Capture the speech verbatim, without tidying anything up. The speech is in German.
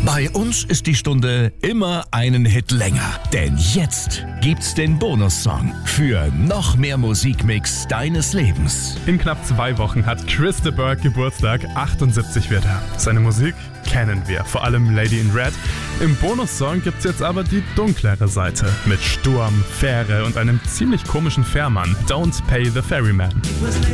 Bei uns ist die Stunde immer einen Hit länger. Denn jetzt gibt's den Bonussong für noch mehr Musikmix deines Lebens. In knapp zwei Wochen hat Chris de Burgh Geburtstag, achtundsiebzig wird er. Seine Musik kennen wir, vor allem Lady in Red. Im Bonussong gibt's jetzt aber die dunklere Seite mit Sturm, Fähre und einem ziemlich komischen Fährmann, Don't Pay the Ferryman.